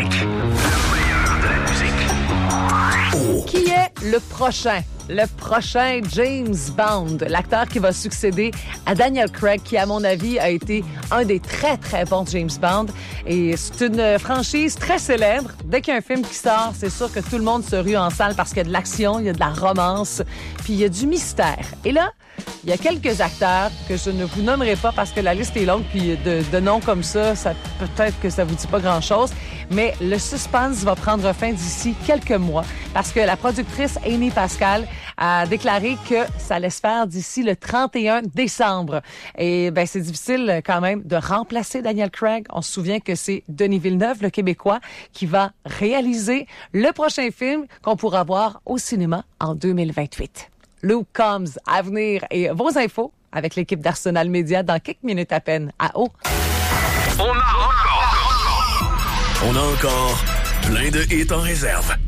Musique. Le meilleur de la musique. Oh. Qui est le prochain? Le prochain James Bond, l'acteur qui va succéder à Daniel Craig, qui, à mon avis, a été un des très, très bons James Bond. Et c'est une franchise très célèbre. Dès qu'il y a un film qui sort, c'est sûr que tout le monde se rue en salle parce qu'il y a de l'action, il y a de la romance, puis il y a du mystère. Et là, il y a quelques acteurs que je ne vous nommerai pas parce que la liste est longue, puis de noms comme ça, peut-être que ça vous dit pas grand-chose, mais le suspense va prendre fin d'ici quelques mois parce que la productrice Amy Pascal a déclaré que ça allait se faire d'ici le 31 décembre. Et ben c'est difficile quand même de remplacer Daniel Craig. On se souvient que c'est Denis Villeneuve, le Québécois, qui va réaliser le prochain film qu'on pourra voir au cinéma en 2028. Luke Combs à venir et vos infos avec l'équipe d'Arsenal Média dans quelques minutes à peine à eau. On a encore plein de hits en réserve.